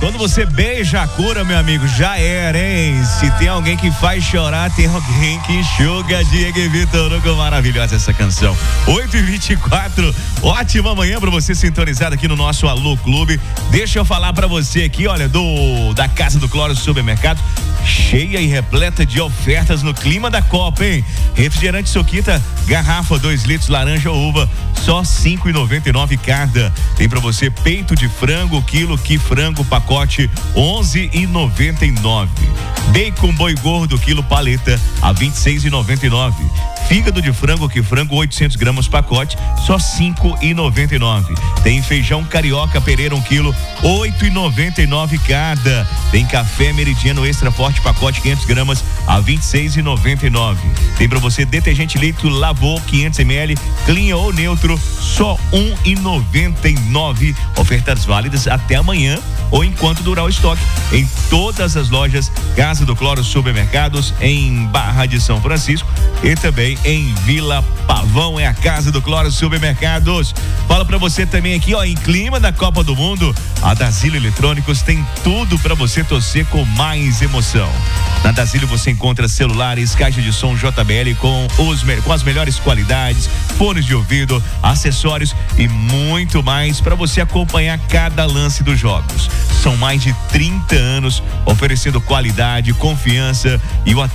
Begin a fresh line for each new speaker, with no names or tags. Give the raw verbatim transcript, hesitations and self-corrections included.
Quando você beija a cura, meu amigo, já era, hein? Se tem alguém que faz chorar, tem alguém que enxuga. Diego e Vitor Hugo, maravilhosa essa canção. oito e vinte e quatro, ótima manhã pra você sintonizado aqui no nosso Alô Clube. Deixa eu falar pra você aqui, olha, do da Casa do Cloro Supermercado, cheia e repleta de ofertas no clima da Copa, hein? Refrigerante Soquita, garrafa dois litros, laranja ou uva, só cinco e noventa e nove cada. Tem pra você peito de frango, quilo, que frango, pacote onze e noventa e nove. Bacon boi gordo, quilo, paleta, a vinte e seis e noventa e nove. Fígado de frango, que frango, oitocentos gramas, pacote, só cinco e noventa e nove. Tem feijão carioca Pereira, um quilo, oito e noventa e nove cada. Tem café Meridiano Extra Forte, pacote, quinhentos gramas, a vinte e seis e noventa e nove. Tem pra você detergente líquido Lavô, quinhentos mililitros, clean ou neutro, só um e noventa e nove. Ofertas válidas até amanhã ou enquanto durar o estoque em todas as lojas Casa do Cloro Supermercados, em Barra de São Francisco e também em Vila Pavão. É a Casa do Cloro Supermercados. Fala pra você também aqui, ó, em clima da Copa do Mundo, a Dasilo Eletrônicos tem tudo pra você torcer com mais emoção. Na Dasilo você encontra celulares, caixa de som J B L com, os, com as melhores qualidades, fones de ouvido, acessórios e muito mais para você acompanhar cada lance dos jogos. São mais de trinta anos oferecendo qualidade, confiança e o atendimento